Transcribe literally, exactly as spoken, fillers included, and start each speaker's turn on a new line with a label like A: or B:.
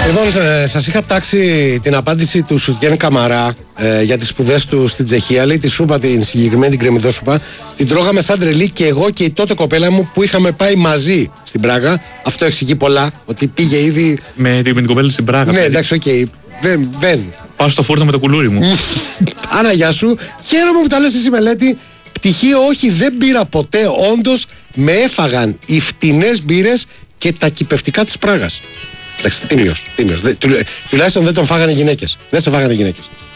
A: Λοιπόν, ε, σας είχα τάξει την απάντηση του Σουτιέν Καμαρά ε, για τις σπουδές του στην Τσεχία. Λέει τη σούπα, την συγκεκριμένη την κρεμμυδόσουπα, την τρώγαμε σαν τρελή και εγώ και η τότε κοπέλα μου που είχαμε πάει μαζί στην Πράγα. Αυτό εξηγεί πολλά, ότι πήγε ήδη.
B: Με την κοπέλα στην Πράγα.
A: Ναι, εντάξει, οκ. Okay. Δεν, δεν.
B: Πάω στο φούρνο με το κουλούρι μου.
A: Άνα, γεια σου. Χαίρομαι που τα λες εσύ, Μελέτη. Πτυχίο όχι, δεν πήρα ποτέ. Όντως με έφαγαν οι φτηνές μπύρες και τα κυπευτικά της Πράγας. Εντάξει, τίμιος, τίμιος. Του, τουλάχιστον δεν τον φάγανε γυναίκες. Δεν σε φάγανε γυναίκες.